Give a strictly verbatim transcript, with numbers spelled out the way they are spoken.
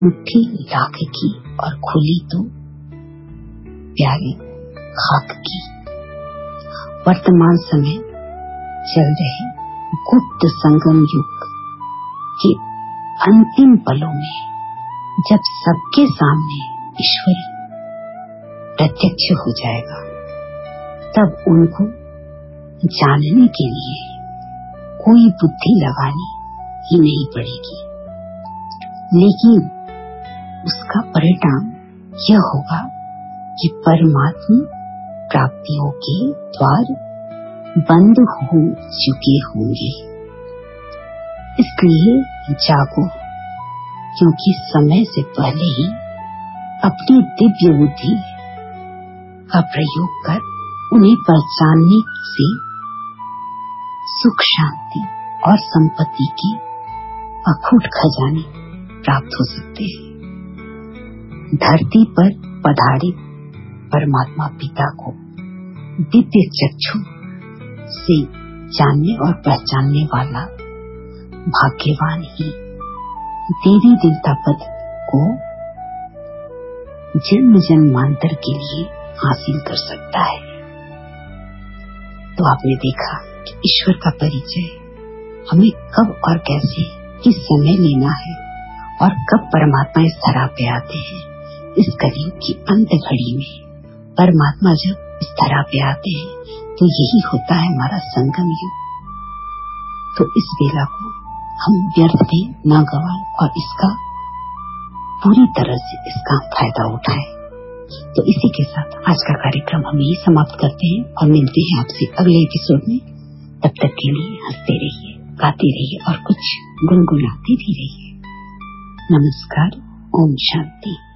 मुट्ठी लाख की और खुली तो प्यारी खाक की। वर्तमान समय चल रहे गुप्त संगम युग के अंतिम पलों में जब सबके सामने ईश्वर प्रत्यक्ष हो जाएगा, तब उनको जानने के लिए कोई बुद्धि लगानी ही नहीं पड़ेगी, लेकिन उसका परिणाम यह होगा कि परमात्मा प्राप्तियों के द्वार बंद हो चुके होंगे। इसलिए जागो, क्योंकि समय से पहले ही अपनी दिव्य बुद्धि का प्रयोग कर उन्हें पहचानने से सुख, शांति और संपत्ति के अखूट खजाने प्राप्त हो सकते हैं। धरती पर पधारे परमात्मा पिता को दिव्य चक्षु से जानने और पहचानने वाला भाग्यवान ही देवी देवता पद को जन्म जन्मांतर के लिए हासिल कर सकता है। तो आपने देखा कि ईश्वर का परिचय हमें कब और कैसे, किस समय लेना है और कब परमात्मा इस धरा पे आते हैं। इस कलयुग की अंत घड़ी में परमात्मा जब इस धरा पे आते हैं तो यही होता है हमारा संगम युग। तो इस बेला को हम व्यर्थ में न गवाएं और इसका पूरी तरह से इसका फायदा उठाएं। तो इसी के साथ आज का कार्यक्रम हम यही समाप्त करते हैं और मिलते हैं आपसे अगले एपिसोड में। तब तक के लिए हंसते रहिए, गाते रहिए और कुछ गुनगुनाते भी रहिए। नमस्कार, ओम शांति।